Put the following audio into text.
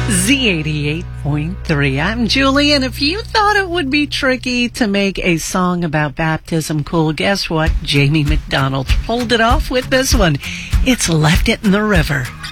Z88.3. I'm Julie, and if you thought it would be tricky to make a song about baptism cool, guess what? Jamie McDonald pulled it off with this one. It's Left It in the River.